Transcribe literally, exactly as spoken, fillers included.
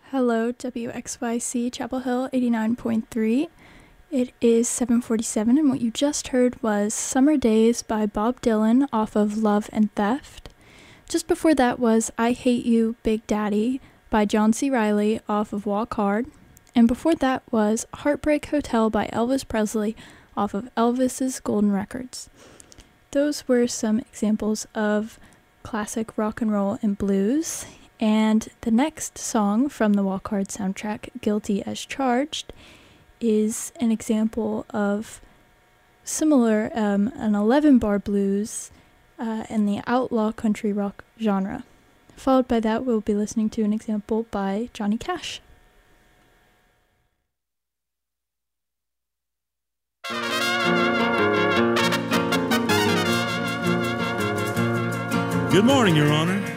Hello, W X Y C Chapel Hill eighty-nine point three. It is seven forty-seven, and what you just heard was Summer Days by Bob Dylan off of Love and Theft. Just before that was I Hate You, Big Daddy by John C. Reilly off of Walk Hard. And before that was Heartbreak Hotel by Elvis Presley off of Elvis's Golden Records. Those were some examples of classic rock and roll and blues. And the next song from the Walk Hard soundtrack, Guilty as Charged, is an example of similar, um, an eleven-bar blues uh, in the outlaw country rock genre. Followed by that, we'll be listening to an example by Johnny Cash. Good morning, Your Honor.